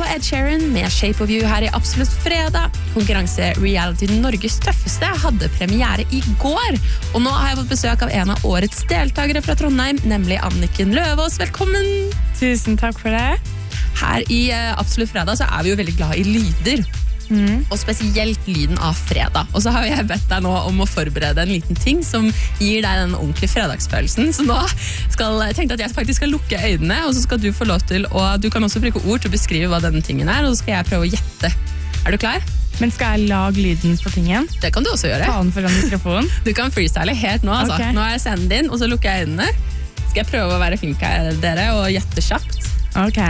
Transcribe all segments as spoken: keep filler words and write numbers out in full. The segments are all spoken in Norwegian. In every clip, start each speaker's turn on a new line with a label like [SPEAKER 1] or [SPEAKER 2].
[SPEAKER 1] Ed Sheeran med Shape of You her i Absolutt fredag. Konkurranse Reality Norges tøffeste hadde premiere i går. Og nå har jeg fått besøk av en av årets deltakere fra Trondheim, nemlig Anniken Løvaas. Velkommen!
[SPEAKER 2] Tusen takk for det.
[SPEAKER 1] Her i Absolutt fredag så er vi jo veldig glad i lyder. Mm. Og spesielt lyden av fredag. Og så har jeg bedt deg nå om å forberede en liten ting som gir deg den ordentlige fredagsfølelsen. Så nå skal, jeg tenkte at jeg faktisk skal lukke øynene, og så skal du få lov til å, du kan også bruke ord til å beskrive hva denne tingen er, og så skal jeg prøve å gjette. Er du klar?
[SPEAKER 2] Men skal jeg lage lyden på tingen?
[SPEAKER 1] Det kan du også gjøre.
[SPEAKER 2] Ta den foran mikrofonen.
[SPEAKER 1] Du kan freestyle helt nå, altså.
[SPEAKER 2] Okay.
[SPEAKER 1] Nå er jeg scenen din, og så lukker jeg øynene. Skal jeg prøve å være flink her, dere, og gjette kjapt?
[SPEAKER 2] Ok.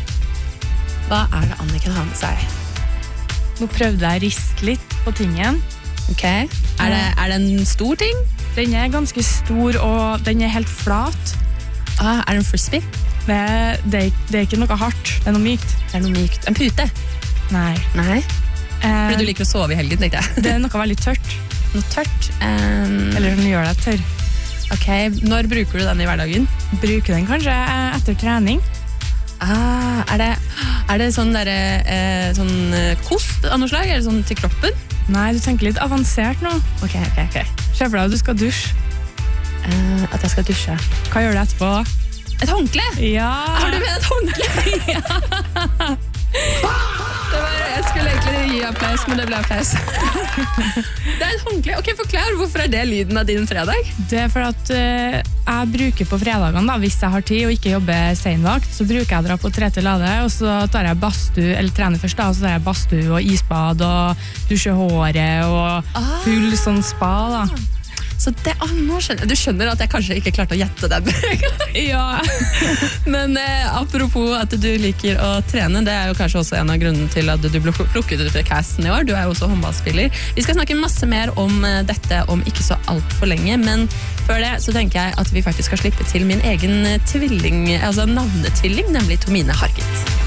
[SPEAKER 1] Hva er det Anniken har med seg?
[SPEAKER 2] Nå prøvde jeg å riste litt på tingen.
[SPEAKER 1] Ok. Er det, er det en stor ting?
[SPEAKER 2] Den er ganske stor, og den er helt flat.
[SPEAKER 1] Ah, er det en frisbee?
[SPEAKER 2] Det, det, det er ikke noe hardt. Det er noe mykt.
[SPEAKER 1] Det er noe mykt. En pute?
[SPEAKER 2] Nei.
[SPEAKER 1] Nei?
[SPEAKER 2] Eh,
[SPEAKER 1] Fordi du liker å sove i helgen, tenkte jeg.
[SPEAKER 2] Det er noe veldig tørt.
[SPEAKER 1] Noe tørt? Um,
[SPEAKER 2] Eller som gjør deg tørr.
[SPEAKER 1] Ok, når bruker du den i hverdagen?
[SPEAKER 2] Bruker den kanskje etter trening.
[SPEAKER 1] Ah, er det, er det sånn, der, eh, sånn kost av noe slag? Er det sånn til kroppen?
[SPEAKER 2] Nei, du tenker litt avansert nå.
[SPEAKER 1] Ok, ok, ok.
[SPEAKER 2] Se for deg at du skal dusje.
[SPEAKER 1] Uh, at jeg skal dusje.
[SPEAKER 2] Hva gjør du etterpå?
[SPEAKER 1] Et håndkle?
[SPEAKER 2] Ja!
[SPEAKER 1] Har du med et håndkle? Ja! Det var, jeg skulle egentlig gi applaus, men det ble applaus. Det er et håndkle. Ok, forklar, hvorfor er det lyden av din fredag?
[SPEAKER 2] Det er for at uh, jeg bruker på fredagene, da, hvis jeg har tid og ikke jobber senvakt, så bruker jeg å dra på Trete Lade, og så tar jeg badstue, eller trener først da, og så tar jeg badstue og isbad og dusjer håret og
[SPEAKER 1] ah.
[SPEAKER 2] full sånn spa da.
[SPEAKER 1] Så det, ah, nå skjønner, du skjønner at jeg kanskje ikke klarte å gjette den.
[SPEAKER 2] Ja.
[SPEAKER 1] Men eh, apropos at du liker å trene, det er jo kanskje også en av grunnene til at du ble plukket ut til casten i år. Du er jo også håndballspiller. Vi skal snakke masse mer om eh, dette om ikke så alt for lenge, men før det så tenker jeg at vi faktisk skal slippe til min egen tvilling, altså navnetvilling, nemlig Tomine Harket.